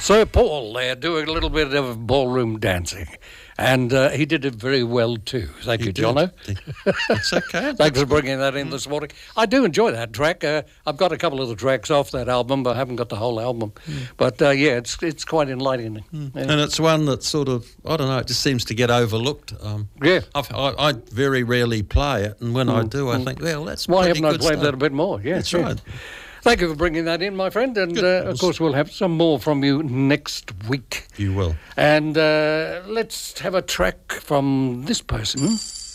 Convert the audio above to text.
Sir Paul there doing a little bit of ballroom dancing. And he did it very well too. Thank you, Jono. It's okay. Thanks for bringing that in this morning. I do enjoy that track. I've got a couple of the tracks off that album, but I haven't got the whole album. But yeah, it's quite enlightening. Yeah. And it's one that sort of, I don't know, it just seems to get overlooked. Yeah. I very rarely play it, and when I do, I think, well, that's Why pretty haven't I good played stuff. that a bit more? Yeah, That's yeah. right. Thank you for bringing that in, my friend. And, of course, we'll have some more from you next week. You will. And let's have a track from this person.